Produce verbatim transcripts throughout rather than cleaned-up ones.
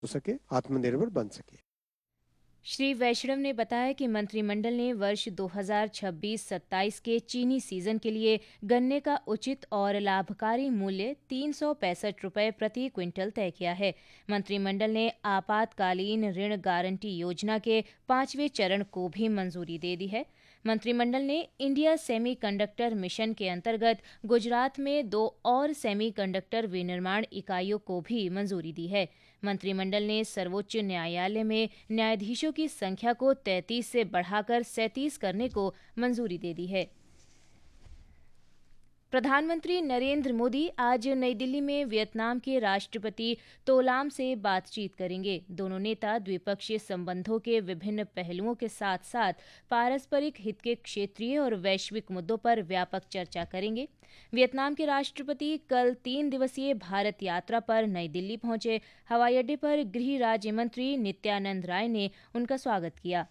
हो सके, आत्मनिर्भर बन सके। श्री वैष्णव ने बताया कि मंत्रिमंडल ने वर्ष दो हज़ार छब्बीस सत्ताईस के चीनी सीजन के लिए गन्ने का उचित और लाभकारी मूल्य तीन सौ पैंसठ रुपये प्रति क्विंटल तय किया है। मंत्रिमंडल ने आपातकालीन ऋण गारंटी योजना के पांचवें चरण को भी मंजूरी दे दी है। मंत्रिमंडल ने इंडिया सेमीकंडक्टर मिशन के अंतर्गत गुजरात में दो और सेमीकंडक्टर विनिर्माण इकाइयों को भी मंजूरी दी है। मंत्रिमंडल ने सर्वोच्च न्यायालय में न्यायाधीशों की संख्या को तैंतीस से बढ़ाकर सैंतीस करने को मंजूरी दे दी है। प्रधानमंत्री नरेंद्र मोदी आज नई दिल्ली में वियतनाम के राष्ट्रपति तोलाम से बातचीत करेंगे। दोनों नेता द्विपक्षीय संबंधों के विभिन्न पहलुओं के साथ साथ पारस्परिक हित के क्षेत्रीय और वैश्विक मुद्दों पर व्यापक चर्चा करेंगे। वियतनाम के राष्ट्रपति कल तीन दिवसीय भारत यात्रा पर नई दिल्ली पहुंचे। हवाई अड्डे पर गृह राज्य मंत्री नित्यानंद राय ने उनका स्वागत किया।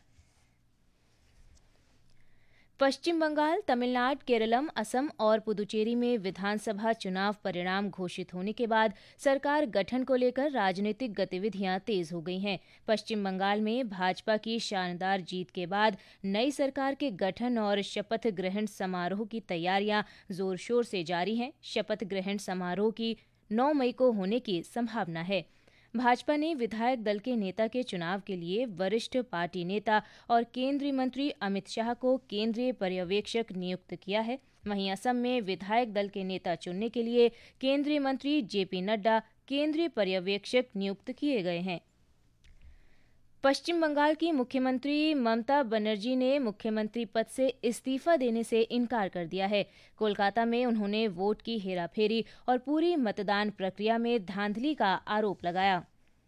पश्चिम बंगाल, तमिलनाडु, केरलम, असम और पुदुचेरी में विधानसभा चुनाव परिणाम घोषित होने के बाद सरकार गठन को लेकर राजनीतिक गतिविधियां तेज हो गई हैं। पश्चिम बंगाल में भाजपा की शानदार जीत के बाद नई सरकार के गठन और शपथ ग्रहण समारोह की तैयारियां जोर शोर से जारी हैं। शपथ ग्रहण समारोह की नौ मई को होने की संभावना है। भाजपा ने विधायक दल के नेता के चुनाव के लिए वरिष्ठ पार्टी नेता और केंद्रीय मंत्री अमित शाह को केंद्रीय पर्यवेक्षक नियुक्त किया है। वहीं असम में विधायक दल के नेता चुनने के लिए केंद्रीय मंत्री जेपी नड्डा केंद्रीय पर्यवेक्षक नियुक्त किए गए हैं। पश्चिम बंगाल की मुख्यमंत्री ममता बनर्जी ने मुख्यमंत्री पद से इस्तीफा देने से इनकार कर दिया है। कोलकाता में उन्होंने वोट की हेराफेरी और पूरी मतदान प्रक्रिया में धांधली का आरोप लगाया।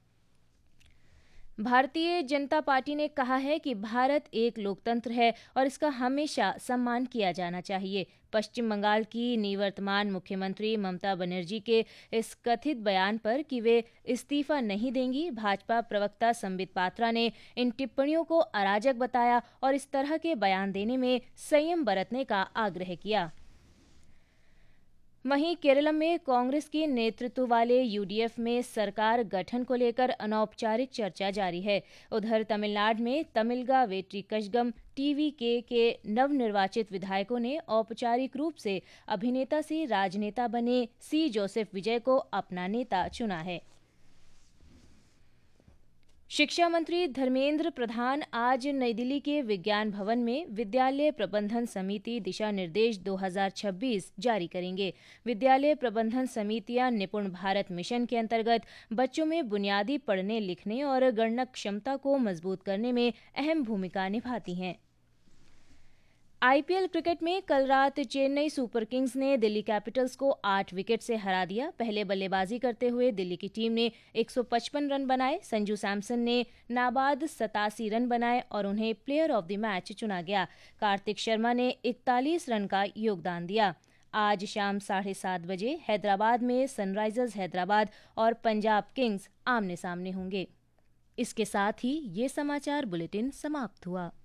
भारतीय जनता पार्टी ने कहा है कि भारत एक लोकतंत्र है और इसका हमेशा सम्मान किया जाना चाहिए। पश्चिम बंगाल की निवर्तमान मुख्यमंत्री ममता बनर्जी के इस कथित बयान पर कि वे इस्तीफा नहीं देंगी, भाजपा प्रवक्ता संबित पात्रा ने इन टिप्पणियों को अराजक बताया और इस तरह के बयान देने में संयम बरतने का आग्रह किया। वहीं केरलम में कांग्रेस के नेतृत्व वाले यूडीएफ में सरकार गठन को लेकर अनौपचारिक चर्चा जारी है। उधर तमिलनाडु में तमिलगा वेट्री कषगम टीवीके के नवनिर्वाचित विधायकों ने औपचारिक रूप से अभिनेता से राजनेता बने सी जोसेफ विजय को अपना नेता चुना है। शिक्षा मंत्री धर्मेंद्र प्रधान आज नई दिल्ली के विज्ञान भवन में विद्यालय प्रबंधन समिति दिशा निर्देश दो हज़ार छब्बीस जारी करेंगे। विद्यालय प्रबंधन समितियां निपुण भारत मिशन के अंतर्गत बच्चों में बुनियादी पढ़ने लिखने और गणना क्षमता को मजबूत करने में अहम भूमिका निभाती हैं। आईपीएल क्रिकेट में कल रात चेन्नई सुपर किंग्स ने दिल्ली कैपिटल्स को आठ विकेट से हरा दिया। पहले बल्लेबाजी करते हुए दिल्ली की टीम ने एक सौ पचपन रन बनाए। संजू सैमसन ने नाबाद सतासी रन बनाए और उन्हें प्लेयर ऑफ द मैच चुना गया। कार्तिक शर्मा ने इकतालीस रन का योगदान दिया। आज शाम साढ़े सात बजे हैदराबाद में सनराइजर्स हैदराबाद और पंजाब किंग्स आमने सामने होंगे। इसके साथ ही ये समाचार बुलेटिन समाप्त हुआ।